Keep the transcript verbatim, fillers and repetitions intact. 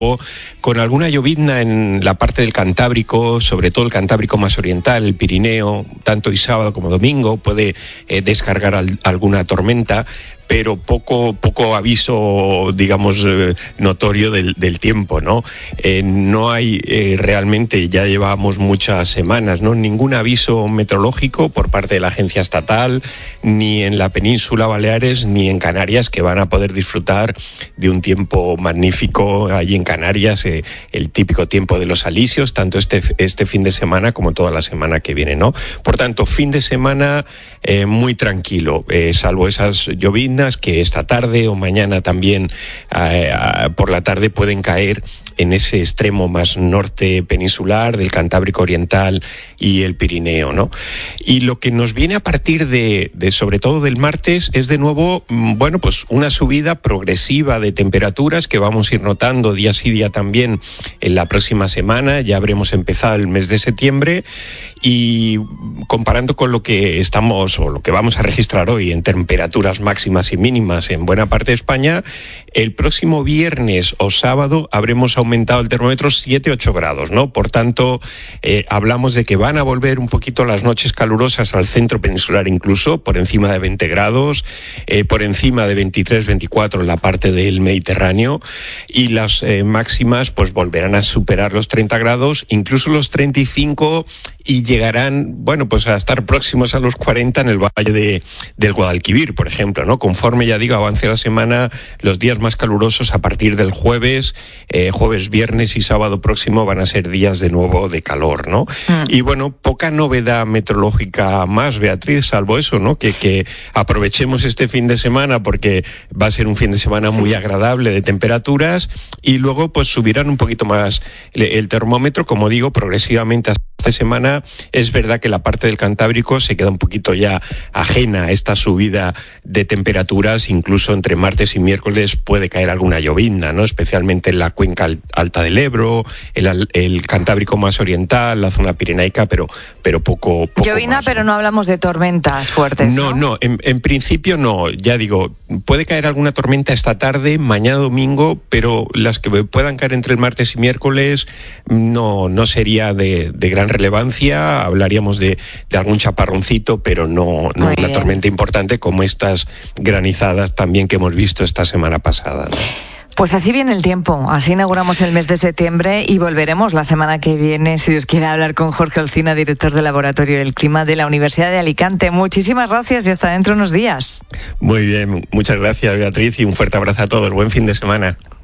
con alguna llovizna en la parte del Cantábrico, sobre todo el Cantábrico más oriental, el Pirineo, tanto y sábado como domingo, puede eh, descargar al, alguna tormenta, pero poco, poco aviso, digamos, eh, notorio del, del tiempo, ¿no? Eh, no hay eh, realmente, ya llevamos muchas semanas, ¿no? Ningún aviso meteorológico por parte de la agencia estatal, ni en la península Baleares, ni en Canarias, que van a poder disfrutar de un tiempo magnífico allí en Canarias, eh, el típico tiempo de los alisios, tanto este, este fin de semana como toda la semana que viene, ¿no? Por tanto, fin de semana eh, muy tranquilo, eh, salvo esas lloviznas que esta tarde o mañana también eh, por la tarde pueden caer en ese extremo más norte peninsular del Cantábrico Oriental y el Pirineo, ¿no? Y lo que nos viene a partir de, de sobre todo del martes es de nuevo, bueno, pues una subida progresiva de temperaturas que vamos a ir notando día sí día también en la próxima semana. Ya habremos empezado el mes de septiembre y comparando con lo que estamos o lo que vamos a registrar hoy en temperaturas máximas y mínimas en buena parte de España, el próximo viernes o sábado habremos aumentado el termómetro siete a ocho grados, ¿no? Por tanto, eh, hablamos de que van a volver un poquito las noches calurosas al centro peninsular, incluso por encima de veinte grados, eh, por encima de veintitrés, veinticuatro en la parte del Mediterráneo, y las eh, máximas pues volverán a superar los treinta grados, incluso los treinta y cinco, y llegarán, bueno, pues a estar próximos a los cuarenta en el valle de, del Guadalquivir, por ejemplo, ¿no? Conforme, ya digo, avance la semana, los días más calurosos a partir del jueves, eh, jueves, viernes y sábado próximo van a ser días de nuevo de calor, ¿no? Mm. Y bueno, poca novedad meteorológica más, Beatriz, salvo eso, ¿no? Que, que aprovechemos este fin de semana porque va a ser un fin de semana muy agradable de temperaturas, y luego pues subirán un poquito más el, el termómetro, como digo, progresivamente hasta esta semana. Es verdad que la parte del Cantábrico se queda un poquito ya ajena a esta subida de temperaturas, incluso entre martes y miércoles puede caer alguna llovizna, ¿no? Especialmente en la cuenca alta del Ebro, el, el Cantábrico más oriental, la zona pirenaica, pero, pero poco, poco llovizna, más, pero ¿no? no hablamos de tormentas fuertes, ¿no? No, no, en, en principio no, ya digo, puede caer alguna tormenta esta tarde, mañana domingo, pero las que puedan caer entre el martes y miércoles no, no sería de, de gran relevancia. Hablaríamos de, de algún chaparroncito, pero no, no una bien. tormenta importante como estas granizadas también que hemos visto esta semana pasada, ¿no? Pues así viene el tiempo, así inauguramos el mes de septiembre y volveremos la semana que viene, si Dios quiere, a hablar con Jorge Olcina, director del Laboratorio del Clima de la Universidad de Alicante. Muchísimas gracias y hasta dentro de unos días. Muy bien, muchas gracias, Beatriz, y un fuerte abrazo a todos. Buen fin de semana.